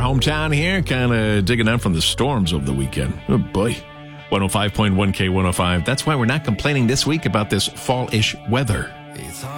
hometown here, kind of digging out from the storms over the weekend. Oh, boy. 105.1 K105. That's why we're not complaining this week about this fall-ish weather.